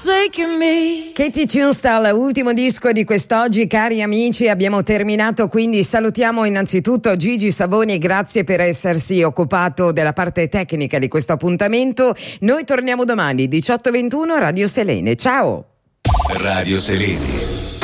forsaken me. Katie Tunstall, ultimo disco di quest'oggi, cari amici, abbiamo terminato, quindi salutiamo innanzitutto Gigi Savoni, grazie per essersi occupato della parte tecnica di questo appuntamento. Noi torniamo domani 18:21 Radio Selene. Ciao. Radio Selene.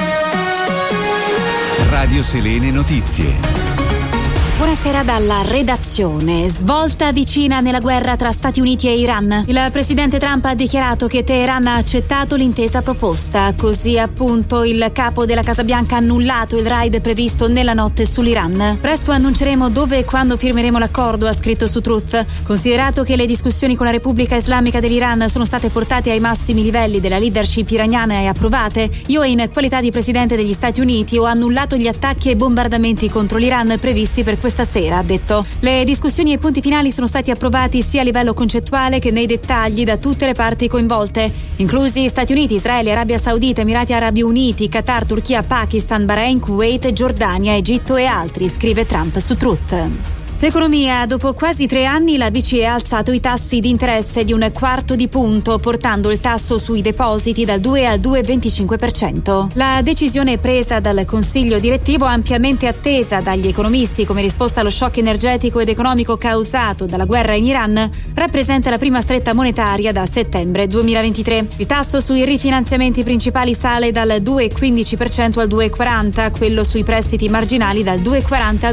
Radio Selene Notizie. Buonasera dalla redazione. Svolta vicina nella guerra tra Stati Uniti e Iran. Il presidente Trump ha dichiarato che Teheran ha accettato l'intesa proposta. Così appunto il capo della Casa Bianca ha annullato il raid previsto nella notte sull'Iran. Presto annunceremo dove e quando firmeremo l'accordo, ha scritto su Truth. Considerato che le discussioni con la Repubblica Islamica dell'Iran sono state portate ai massimi livelli della leadership iraniana e approvate, io in qualità di presidente degli Stati Uniti ho annullato gli attacchi e bombardamenti contro l'Iran previsti per questa sera, ha detto. Le discussioni e i punti finali sono stati approvati sia a livello concettuale che nei dettagli da tutte le parti coinvolte, inclusi Stati Uniti, Israele, Arabia Saudita, Emirati Arabi Uniti, Qatar, Turchia, Pakistan, Bahrain, Kuwait, Giordania, Egitto e altri, scrive Trump su Truth. L'economia, dopo quasi 3 anni la BCE ha alzato i tassi di interesse di 1/4 di punto, portando il tasso sui depositi dal 2 al 2,25%. La decisione presa dal Consiglio direttivo, ampiamente attesa dagli economisti come risposta allo shock energetico ed economico causato dalla guerra in Iran, rappresenta la prima stretta monetaria da settembre 2023. Il tasso sui rifinanziamenti principali sale dal 2,15% al 2,40%, quello sui prestiti marginali dal 2,40 al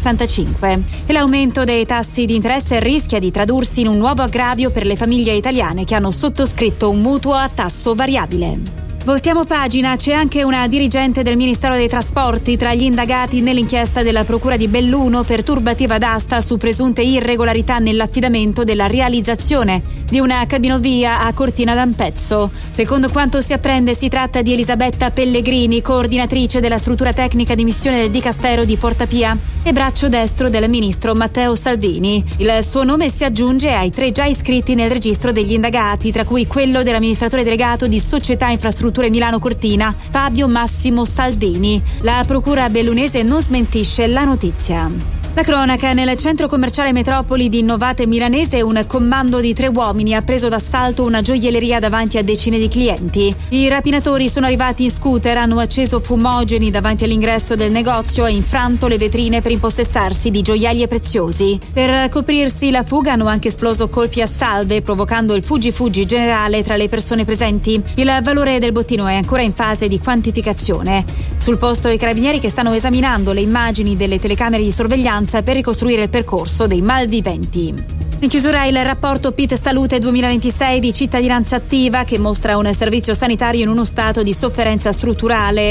2,65%. L'aumento dei tassi di interesse rischia di tradursi in un nuovo aggravio per le famiglie italiane che hanno sottoscritto un mutuo a tasso variabile. Voltiamo pagina, c'è anche una dirigente del Ministero dei Trasporti tra gli indagati nell'inchiesta della Procura di Belluno per turbativa d'asta su presunte irregolarità nell'affidamento della realizzazione di una cabinovia a Cortina d'Ampezzo. Secondo quanto si apprende si tratta di Elisabetta Pellegrini, coordinatrice della struttura tecnica di missione del Dicastero di Portapia e braccio destro del ministro Matteo Salvini. Il suo nome si aggiunge ai 3 già iscritti nel registro degli indagati, tra cui quello dell'amministratore delegato di Società Infrastrutture Milano Cortina, Fabio Massimo Saldini. La procura bellunese non smentisce la notizia. La cronaca: nel centro commerciale Metropoli di Novate Milanese un comando di 3 uomini ha preso d'assalto una gioielleria davanti a decine di clienti. I rapinatori sono arrivati in scooter, hanno acceso fumogeni davanti all'ingresso del negozio e infranto le vetrine per impossessarsi di gioielli preziosi. Per coprirsi la fuga hanno anche esploso colpi a salve, provocando il fuggi generale tra le persone presenti. Il valore del bottino è ancora in fase di quantificazione. Sul posto i carabinieri che stanno esaminando le immagini delle telecamere di sorveglianza per ricostruire il percorso dei malviventi. In chiusura il rapporto PIT Salute 2026 di Cittadinanza Attiva, che mostra un servizio sanitario in uno stato di sofferenza strutturale